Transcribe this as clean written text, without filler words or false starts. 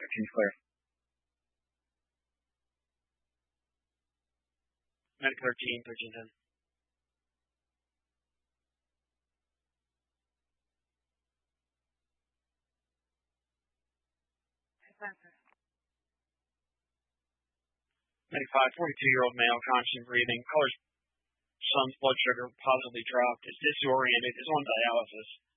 Can you clear? Medic 13, 1310. Medic 5, 42-year-old male, conscious and breathing. Colors son's blood sugar positively dropped. Is disoriented. Is on dialysis.